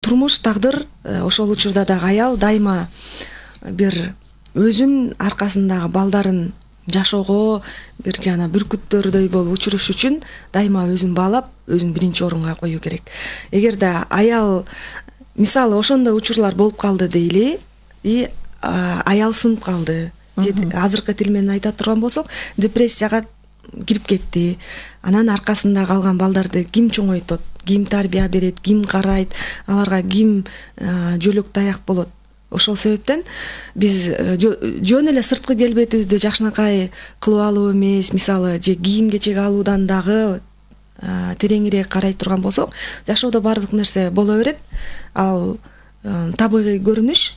турмуш, тагдыр, ошол учурда дагы аял дайыма бир өзүнүн аркасындагы балдарын жашоого бир жана бүркүттөрдөй болуп учуруш үчүн дайыма өзүн баалап, өзүн биринчи орунга коюу керек. Эгерде аял, мисалы ошондой учурлар болуп калды дейли, и аял сынып калды, азыркы тил менен айта турган болсок, депрессияга кирип кетти. Анан аркасында калган балдарды ким чоңойтот, ким тарбия берет, ким карайт, аларга ким жөлөк таяк болот. Ошол себептен биз жөн эле сырткы келбетибизди жакшынакай кылып алуу эмес, мисалы же кийим кечек алуудан дагы тереңирээк карай турган болсок, жашоодо баардык нерсе боло берет. Ал табигый көрүнүш,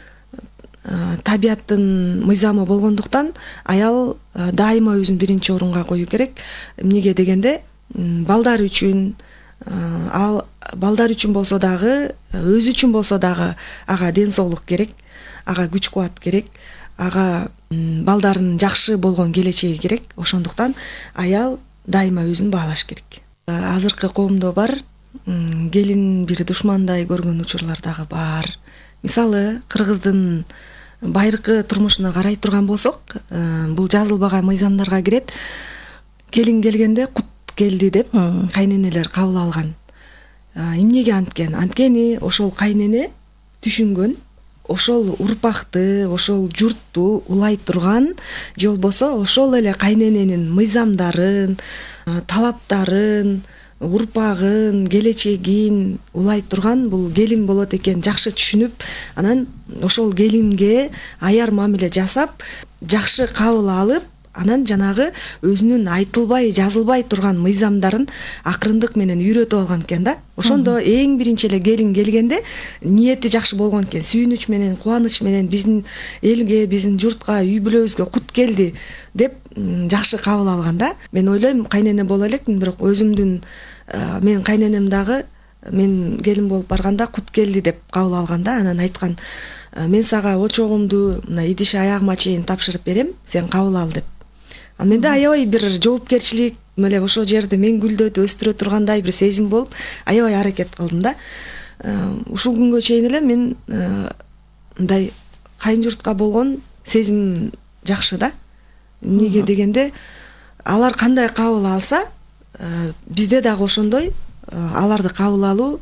табияттын мыйзамы болгондуктан аял дайыма өзүн биринчи орунга коюу керек. Эмнеге дегенде, балдар үчүн, ал балдар үчүн болсо дагы, өзү үчүн болсо дагы ага ден соолук керек, ага күч кубат керек, ага балдардын жакшы болгон келечеги керек. Ошондуктан аял дайыма өзүн баалаш керек. Азыркы коомдо бар, келин бир душмандай көргөн учурлар дагы бар. Мисалы, кыргыздын байыркы турмушуна карай турган болсок, бул жазылбаган мыйзамдарга кирет. Келин келгенде кут келди деп кайненелер кабыл алган. Эмнеге анткен? Анткени ошол кайнене түшүнгөн, ошол урпакты, ошол журтту улай турган, же болбосо ошол эле кайнененин мыйзамдарын, талаптарын, урпагын, келечегин улай турган бул келин болот экен жакшы түшүнүп, анан ошол келинге аяр мамиле жасап, жакшы кабыл алып, анан жанагы өзүнүн айтылбай, жазылбай турган мыйзамдарын акырындык менен үйрөтүп алган экен да. Ошондо эң биринчи эле келин келгенде ниети жакшы болгон экен. Сүйүнүч менен, кубаныч менен биздин элге, биздин журтка, үй бүлөбүзгө кут келди деп жакшы кабыл алган да. Мен ойлойм, кайнене боло элекмин, бирок өзүмдүн мен кайненем дагы мен келин болуп барганда кут келди деп кабыл алган да. Анан айткан, мен сага очогумду мына идиш аягыма чейин тапшырып берем, сен кабыл ал деп. Ал менде аябай бир жоопкерчилик, эле ошол жерде мен гүлдөтүп өстүрө тургандай бир сезим болуп, аябай аракет кылдым да. Ушул күнгө чейин эле мен мындай кайын журтка болгон сезим жакшы да. Эмнеге дегенде, алар кандай кабыл алса, бизде дагы ошондой аларды кабыл алуу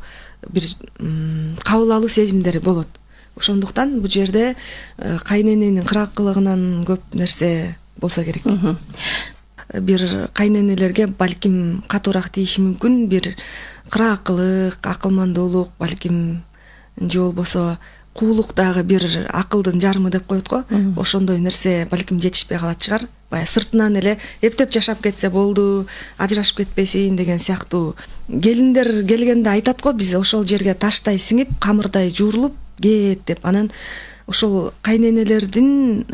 сезимдери болот. Ошондуктан бул жерде кайнененин кыракылыгынан көп нерсе болсо керек. Бир кайненелерге балким катуураак тийиши мүмкүн, бир кыракылык, акылмандуулук, балким же болбосо куулук дагы бир акылдын жарымы деп коет го. Ошондой нерсе балким жетишпей калат чыгар. Баягы сыртынан эле эптеп жашап кетсе болду, ажырашып кетпесин деген сыяктуу. Келиндер келгенде айтат го, биз ошол жерге таштай сиңип, камырдай жуурулуп кет деп. Анан ошол кайненелердин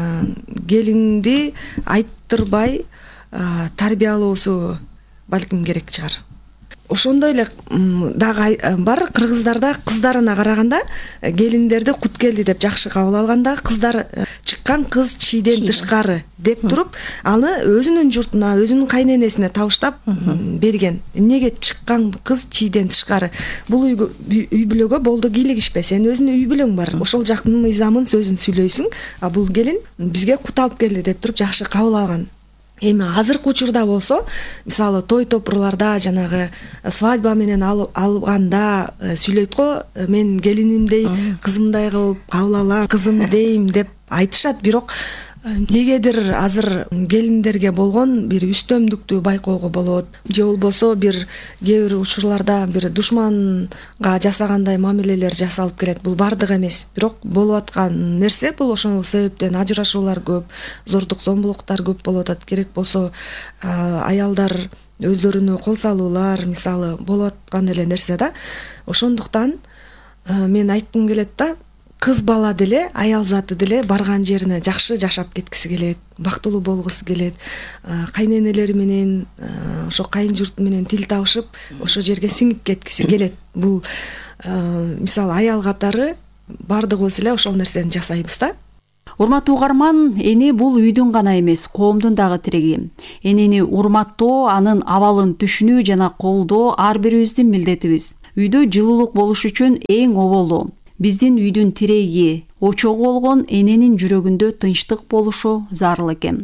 келинди айттырбай тарбиялоосу балким керек чыгар. Ошондой эле дагы бар, кыргыздарда кыздарына караганда келиндерди кут келди деп жакшы кабыл алганда, кыздар чыккан кыз чийден тышкары деп туруп, аны өзүнүн журтуна, өзүнүн кайненесине табыштап берген. Эмнеге чыккан кыз чийден тышкары? Бул үй бүлөгө болду кийлигишпе, сен өзүнүн үй бүлөң бар, ошол жактын мыйзамын, сөзүн сүйлөйсүң, а бул келин бизге кут алып келди деп туруп жакшы кабыл алган. Эми азыркы учурда болсо, мисалы той топурларда, жанагы свадьба менен алганда сүйлөйт го, мен келинимдей, кызымдай кылып кабыл алам, кызым дейм деп айтышат, бирок негедир азыр келиндерге болгон бир үстөмдүктү байкоого болот, же болбосо бир кээ бир учурларда бир душманга жасагандай мамилелер жасалып келет. Бул бардыгы эмес, бирок болуп аткан нерсе бул. Ошол себептен ажырашуулар көп, зордук зомбулуктар көп болуп атат. Керек болсо аялдар өздөрүнө кол салуулар, мисалы, болуп аткан эле нерсе да. Ошондуктан мен айткым келет да, кыз бала деле, аял заты деле барган жерине жакшы жашап кеткиси келет, бактылуу болгусу келет, кайненелери менен, ошо кайын журту менен тил табышып, ошо жерге сиңип кеткиси келет. Бул мисалы аял катары бардыгыбыз эле ошол нерсени жасайбыз да. Урматтуу угарман, эне бул үйдүн гана эмес, коомдун дагы тиреги. Энени урматтоо, анын абалын түшүнүү жана колдоо ар бирибиздин милдетибиз. Үйдө жылуулук болуш үчүн эң оболу биздин үйдүн тиреги, очогу болгон эненин жүрөгүндө тынчтык болушу зарыл экен.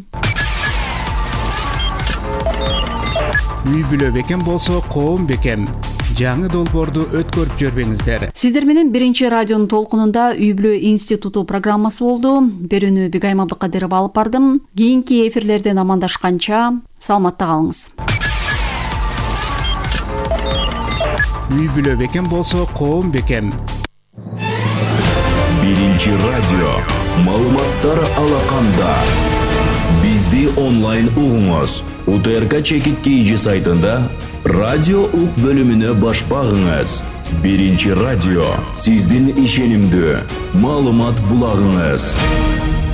Үй бүлө бекем болсо коом бекем. Жаңы долбоорду өткөрүп жүрбөңүздөр. Сиздер менен биринчи радионун толкунунда Үй бүлө институту программасы болду. Берүүнү Бигайым Абдыкадыров алып бардым. Кийинки эфирлерден амандашканча саламатта калыңыз. Үй бүлө бекем болсо коом бекем. Биринчи радио. Маалыматтар алаканда. Бизди онлайн угуңуз. УТРК Чекит KG сайтында радио ук бөлүмүнө баш багыңыз. Биринчи радио. Сиздин ишенимдүү маалымат булагыңыз.